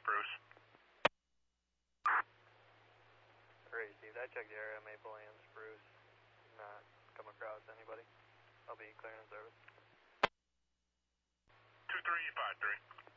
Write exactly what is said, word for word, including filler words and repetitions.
Spruce. Great, Steve. I checked the area, Maple and Spruce. Not come across anybody. I'll be clearing service. two three five three.